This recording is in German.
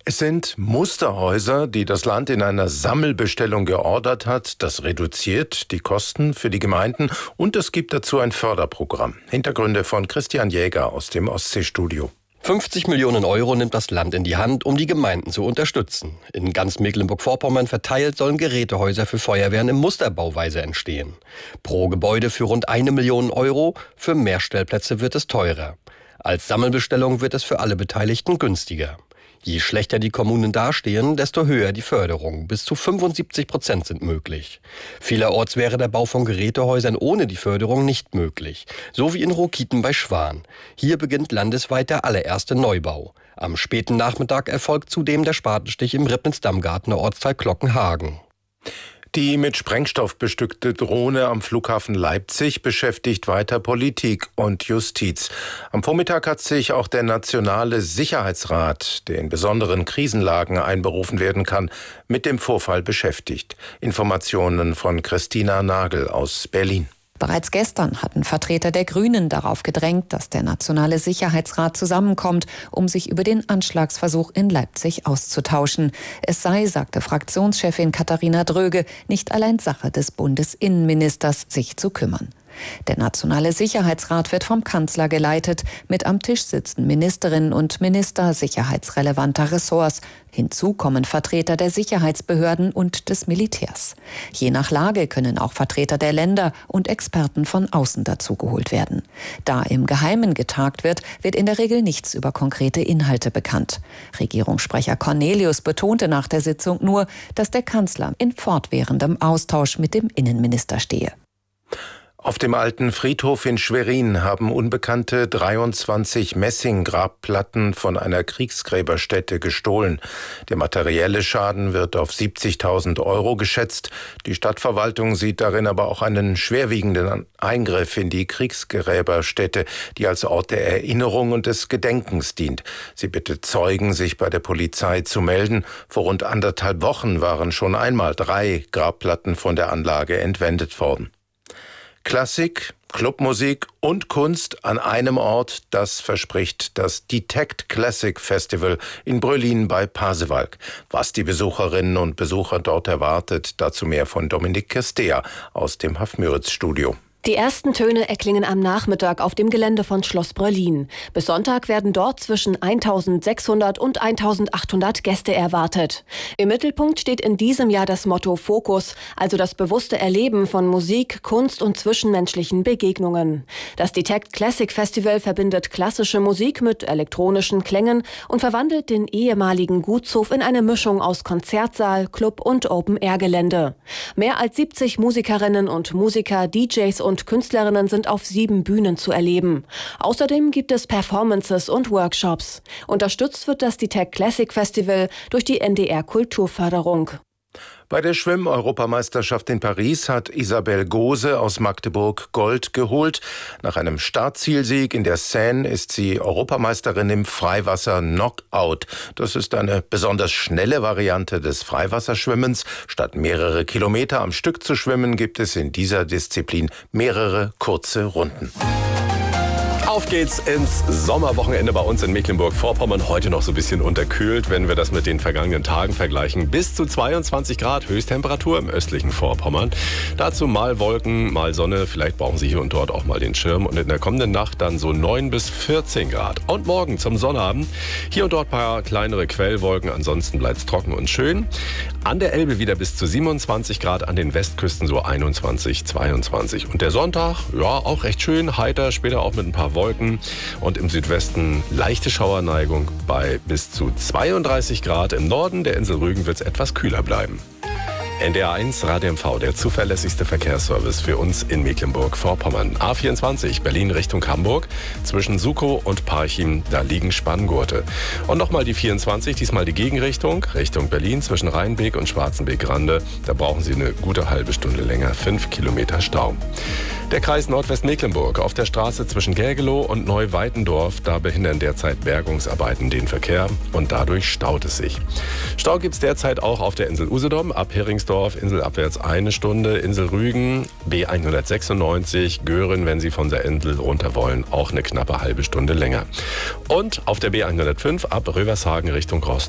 Es sind Musterhäuser, die das Land in einer Sammelbestellung geordert hat. Das reduziert die Kosten für die Gemeinden und es gibt dazu ein Förderprogramm. Hintergründe von Christian Jäger aus dem Ostseestudio. 50 Millionen Euro nimmt das Land in die Hand, um die Gemeinden zu unterstützen. In ganz Mecklenburg-Vorpommern verteilt sollen Gerätehäuser für Feuerwehren in Musterbauweise entstehen. Pro Gebäude für rund 1 Million Euro, für mehr Stellplätze wird es teurer. Als Sammelbestellung wird es für alle Beteiligten günstiger. Je schlechter die Kommunen dastehen, desto höher die Förderung. Bis zu 75% sind möglich. Vielerorts wäre der Bau von Gerätehäusern ohne die Förderung nicht möglich. So wie in Rokiten bei Schwan. Hier beginnt landesweit der allererste Neubau. Am späten Nachmittag erfolgt zudem der Spatenstich im Ribnitz-Damgartener Ortsteil Glockenhagen. Die mit Sprengstoff bestückte Drohne am Flughafen Leipzig beschäftigt weiter Politik und Justiz. Am Vormittag hat sich auch der Nationale Sicherheitsrat, der in besonderen Krisenlagen einberufen werden kann, mit dem Vorfall beschäftigt. Informationen von Christina Nagel aus Berlin. Bereits gestern hatten Vertreter der Grünen darauf gedrängt, dass der Nationale Sicherheitsrat zusammenkommt, um sich über den Anschlagsversuch in Leipzig auszutauschen. Es sei, sagte Fraktionschefin Katharina Dröge, nicht allein Sache des Bundesinnenministers, sich zu kümmern. Der Nationale Sicherheitsrat wird vom Kanzler geleitet. Mit am Tisch sitzen Ministerinnen und Minister sicherheitsrelevanter Ressorts. Hinzu kommen Vertreter der Sicherheitsbehörden und des Militärs. Je nach Lage können auch Vertreter der Länder und Experten von außen dazugeholt werden. Da im Geheimen getagt wird, wird in der Regel nichts über konkrete Inhalte bekannt. Regierungssprecher Cornelius betonte nach der Sitzung nur, dass der Kanzler in fortwährendem Austausch mit dem Innenminister stehe. Auf dem alten Friedhof in Schwerin haben Unbekannte 23 Messinggrabplatten von einer Kriegsgräberstätte gestohlen. Der materielle Schaden wird auf 70.000 Euro geschätzt. Die Stadtverwaltung sieht darin aber auch einen schwerwiegenden Eingriff in die Kriegsgräberstätte, die als Ort der Erinnerung und des Gedenkens dient. Sie bittet Zeugen, sich bei der Polizei zu melden. Vor rund 1,5 Wochen waren schon einmal 3 Grabplatten von der Anlage entwendet worden. Klassik, Clubmusik und Kunst an einem Ort, das verspricht das Detect Classic Festival in Brülin bei Pasewalk. Was die Besucherinnen und Besucher dort erwartet, dazu mehr von Dominik Kestea aus dem Hafmüritz-Studio. Die ersten Töne erklingen am Nachmittag auf dem Gelände von Schloss Brülin. Bis Sonntag werden dort zwischen 1.600 und 1.800 Gäste erwartet. Im Mittelpunkt steht in diesem Jahr das Motto Fokus, also das bewusste Erleben von Musik, Kunst und zwischenmenschlichen Begegnungen. Das Detect Classic Festival verbindet klassische Musik mit elektronischen Klängen und verwandelt den ehemaligen Gutshof in eine Mischung aus Konzertsaal, Club und Open-Air-Gelände. Mehr als 70 Musikerinnen und Musiker, DJs und Künstlerinnen sind auf 7 Bühnen zu erleben. Außerdem gibt es Performances und Workshops. Unterstützt wird das Detect Classic Festival durch die NDR Kulturförderung. Bei der Schwimm-Europameisterschaft in Paris hat Isabel Gose aus Magdeburg Gold geholt. Nach einem Startzielsieg in der Seine ist sie Europameisterin im Freiwasser-Knockout. Das ist eine besonders schnelle Variante des Freiwasserschwimmens. Statt mehrere Kilometer am Stück zu schwimmen, gibt es in dieser Disziplin mehrere kurze Runden. Auf geht's ins Sommerwochenende bei uns in Mecklenburg-Vorpommern. Heute noch so ein bisschen unterkühlt, wenn wir das mit den vergangenen Tagen vergleichen. Bis zu 22 Grad Höchsttemperatur im östlichen Vorpommern. Dazu mal Wolken, mal Sonne. Vielleicht brauchen Sie hier und dort auch mal den Schirm. Und in der kommenden Nacht dann so 9 bis 14 Grad. Und morgen zum Sonnabend hier und dort ein paar kleinere Quellwolken. Ansonsten bleibt's trocken und schön. An der Elbe wieder bis zu 27 Grad, an den Westküsten so 21, 22. Und der Sonntag, ja, auch recht schön, heiter, später auch mit ein paar Wolken. Und im Südwesten leichte Schauerneigung bei bis zu 32 Grad. Im Norden der Insel Rügen wird es etwas kühler bleiben. NDR1 Radio MV, der zuverlässigste Verkehrsservice für uns in Mecklenburg-Vorpommern. A24, Berlin Richtung Hamburg. Zwischen Sukow und Parchim, da liegen Spanngurte. Und nochmal die 24, diesmal die Gegenrichtung, Richtung Berlin zwischen Rheinbeek und Schwarzenbeek-Rande. Da brauchen Sie eine gute halbe Stunde länger, 5 Kilometer Stau. Der Kreis Nordwestmecklenburg auf der Straße zwischen Gägelow und Neuweitendorf. Da behindern derzeit Bergungsarbeiten den Verkehr und dadurch staut es sich. Stau gibt es derzeit auch auf der Insel Usedom, ab Heringsdorf, inselabwärts 1 Stunde, Insel Rügen, B196, Göhren, wenn Sie von der Insel runter wollen, auch eine knappe halbe Stunde länger. Und auf der B105 ab Rövershagen Richtung Rostock.